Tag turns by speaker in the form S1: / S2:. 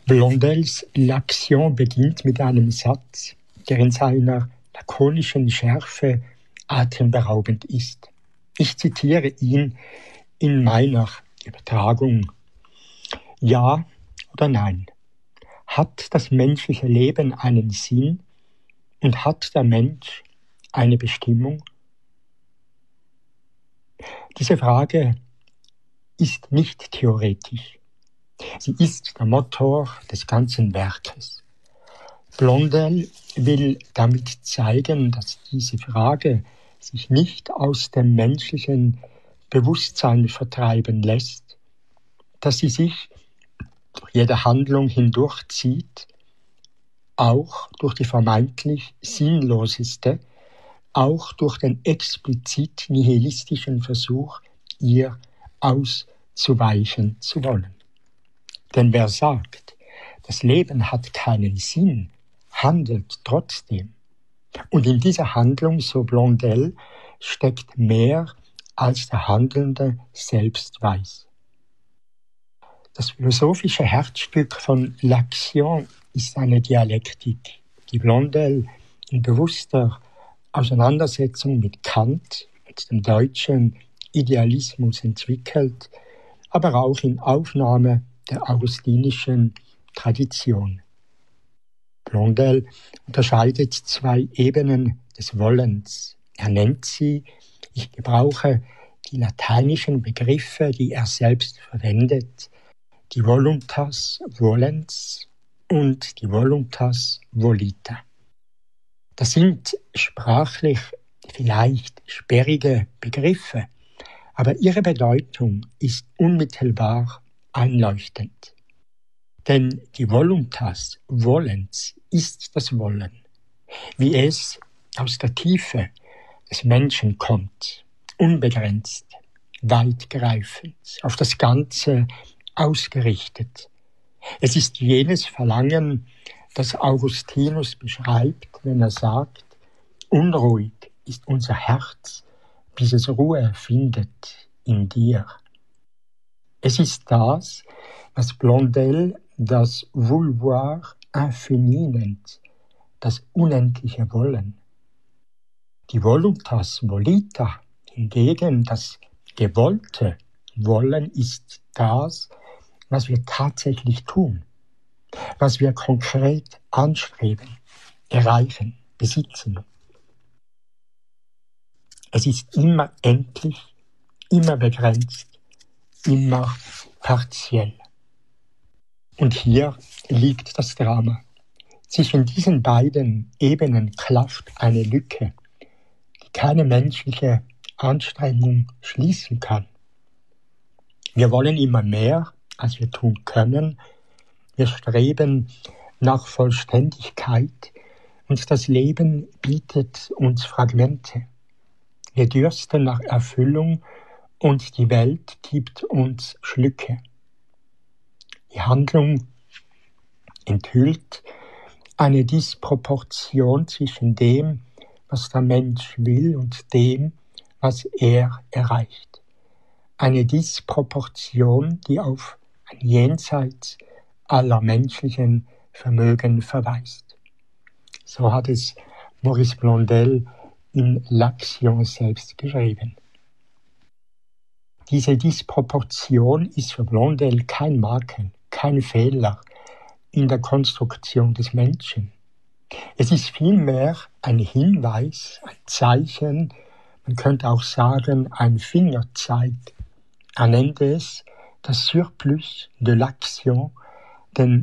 S1: Blondels L'Action beginnt mit einem Satz, der in seiner lakonischen Schärfe atemberaubend ist. Ich zitiere ihn in meiner Übertragung. Ja oder nein? Hat das menschliche Leben einen Sinn und hat der Mensch eine Bestimmung? Diese Frage ist nicht theoretisch. Sie ist der Motor des ganzen Werkes. Blondel will damit zeigen, dass diese Frage sich nicht aus dem menschlichen Bewusstsein vertreiben lässt, dass sie sich durch jede Handlung hindurchzieht, auch durch die vermeintlich sinnloseste, auch durch den explizit nihilistischen Versuch, ihr auszuweichen zu wollen. Denn wer sagt, das Leben hat keinen Sinn, handelt trotzdem. Und in dieser Handlung, so Blondel, steckt mehr, als der Handelnde selbst weiß. Das philosophische Herzstück von L'Action ist eine Dialektik, die Blondel in bewusster Auseinandersetzung mit Kant, mit dem deutschen Idealismus entwickelt, aber auch in Aufnahme der augustinischen Tradition. Blondel unterscheidet zwei Ebenen des Wollens. Er nennt sie, ich gebrauche die lateinischen Begriffe, die er selbst verwendet, die Voluntas volens und die Voluntas volita. Das sind sprachlich vielleicht sperrige Begriffe, aber ihre Bedeutung ist unmittelbar einleuchtend. Denn die Voluntas volens ist das Wollen, wie es aus der Tiefe des Menschen kommt, unbegrenzt, weitgreifend, auf das Ganze ausgerichtet. Es ist jenes Verlangen, das Augustinus beschreibt, wenn er sagt, unruhig ist unser Herz, bis es Ruhe findet in dir. Es ist das, was Blondel das Vouloir infini nennt, das unendliche Wollen. Die Voluntas volita hingegen, das gewollte Wollen, ist das, was wir tatsächlich tun, was wir konkret anstreben, erreichen, besitzen. Es ist immer endlich, immer begrenzt, immer partiell. Und hier liegt das Drama. Zwischen diesen beiden Ebenen klafft eine Lücke, die keine menschliche Anstrengung schließen kann. Wir wollen immer mehr, als wir tun können. Wir streben nach Vollständigkeit und das Leben bietet uns Fragmente. Wir dürsten nach Erfüllung und die Welt gibt uns Schlücke. Die Handlung enthüllt eine Disproportion zwischen dem, was der Mensch will, und dem, was er erreicht. Eine Disproportion, die auf ein Jenseits aller menschlichen Vermögen verweist. So hat es Maurice Blondel in L'Action selbst geschrieben. Diese Disproportion ist für Blondel kein Makel, kein Fehler in der Konstruktion des Menschen. Es ist vielmehr ein Hinweis, ein Zeichen, man könnte auch sagen, ein Fingerzeig. Er nennt es das Surplus de l'Action, denn